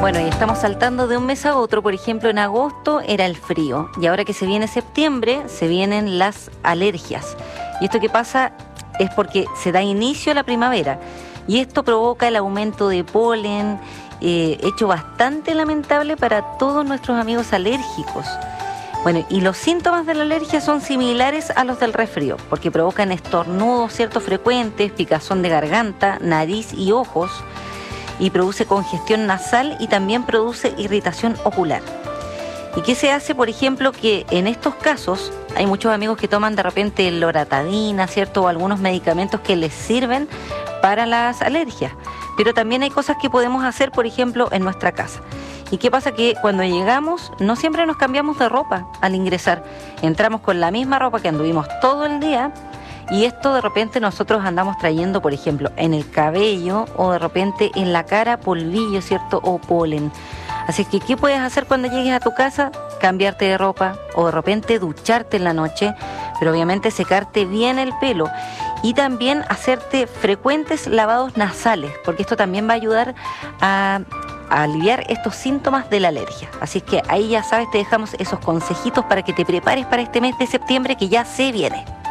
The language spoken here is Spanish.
Bueno, y estamos saltando de un mes a otro. Por ejemplo, en agosto era el frío y ahora que se viene septiembre, se vienen las alergias. Y esto que pasa es porque se da inicio a la primavera y esto provoca el aumento de polen, hecho bastante lamentable para todos nuestros amigos alérgicos. Bueno, y los síntomas de la alergia son similares a los del resfrío, porque provocan estornudos, ¿cierto?, frecuentes, picazón de garganta, nariz y ojos, y produce congestión nasal y también produce irritación ocular. ¿Y qué se hace? Por ejemplo, que en estos casos hay muchos amigos que toman de repente loratadina, ¿cierto?, o algunos medicamentos que les sirven para las alergias. Pero también hay cosas que podemos hacer, por ejemplo, en nuestra casa. ¿Y qué pasa? Que cuando llegamos no siempre nos cambiamos de ropa al ingresar. Entramos con la misma ropa que anduvimos todo el día y esto de repente nosotros andamos trayendo, por ejemplo, en el cabello o de repente en la cara polvillo, ¿cierto?, o polen. Así que, ¿qué puedes hacer cuando llegues a tu casa? Cambiarte de ropa o de repente ducharte en la noche, pero obviamente secarte bien el pelo y también hacerte frecuentes lavados nasales, porque esto también va a ayudar a aliviar estos síntomas de la alergia. Así que ahí ya sabes, te dejamos esos consejitos para que te prepares para este mes de septiembre que ya se viene.